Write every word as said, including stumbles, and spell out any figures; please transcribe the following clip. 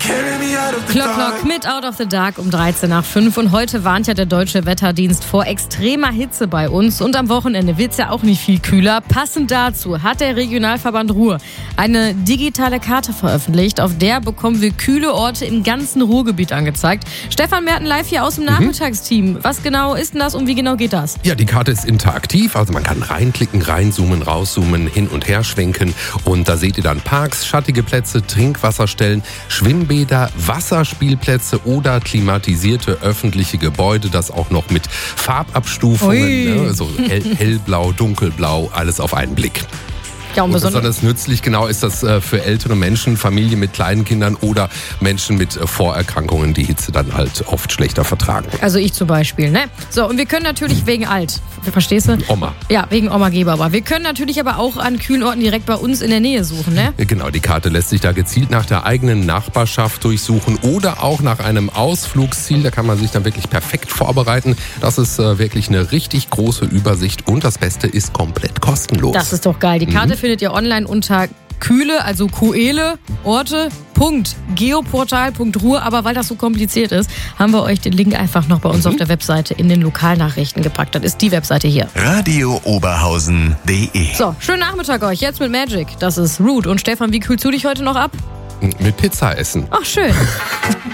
Clock Clock mit Out of the Dark um dreizehn nach fünf. Und heute warnt ja der Deutsche Wetterdienst vor extremer Hitze bei uns. Und am Wochenende wird es ja auch nicht viel kühler. Passend dazu hat der Regionalverband Ruhr eine digitale Karte veröffentlicht. Auf der bekommen wir kühle Orte im ganzen Ruhrgebiet angezeigt. Stefan Merten live hier aus dem Nachmittagsteam. Was genau ist denn das und wie genau geht das? Ja, die Karte ist interaktiv. Also man kann reinklicken, reinzoomen, rauszoomen, hin und her schwenken. Und da seht ihr dann Parks, schattige Plätze, Trinkwasserstellen, Schwimmbäder, Wasserspielplätze oder klimatisierte öffentliche Gebäude. Das auch noch mit Farbabstufungen. Ne? So hell, hellblau, dunkelblau, alles auf einen Blick. Ja, und und besonders, besonders nützlich genau ist das äh, für ältere Menschen, Familien mit kleinen Kindern oder Menschen mit äh, Vorerkrankungen, die Hitze dann halt oft schlechter vertragen. Also ich zum Beispiel, ne? So, und wir können natürlich wegen alt, verstehst du? Oma. Ja, wegen Oma Geber. Wir können natürlich aber auch an kühlen Orten direkt bei uns in der Nähe suchen, ne? Genau, die Karte lässt sich da gezielt nach der eigenen Nachbarschaft durchsuchen oder auch nach einem Ausflugsziel. Da kann man sich dann wirklich perfekt vorbereiten. Das ist äh, wirklich eine richtig große Übersicht und das Beste ist komplett kostenlos. Das ist doch geil. Die Karte Mhm. findet ihr online unter Kühle, also Kuele, Orte, Punkt, geoportal Punkt ruhr. Aber weil das so kompliziert ist, haben wir euch den Link einfach noch bei uns mhm. auf der Webseite in den Lokalnachrichten gepackt. Das ist die Webseite hier. Radio Oberhausen punkt de. So, schönen Nachmittag euch. Jetzt mit Magic. Das ist Root. Und Stefan, wie kühlst du dich heute noch ab? Mit Pizza essen. Ach, schön.